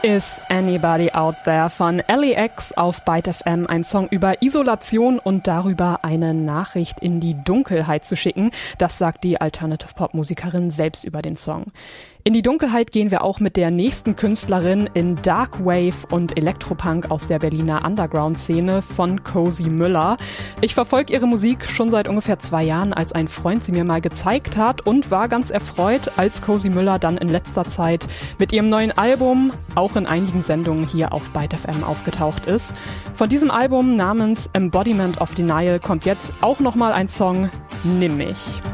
Is Anybody Out There von LEX auf Byte FM, ein Song über Isolation und darüber, eine Nachricht in die Dunkelheit zu schicken. Das sagt die Alternative-Pop-Musikerin selbst über den Song. In die Dunkelheit gehen wir auch mit der nächsten Künstlerin in Dark Wave und Elektropunk aus der Berliner Underground-Szene von Cozy Müller. Ich verfolge ihre Musik schon seit ungefähr 2 Jahren, als ein Freund sie mir mal gezeigt hat, und war ganz erfreut, als Cozy Müller dann in letzter Zeit mit ihrem neuen Album auch in einigen Sendungen hier auf Byte FM aufgetaucht ist. Von diesem Album namens Embodiment of Denial kommt jetzt auch nochmal ein Song, Nimm mich.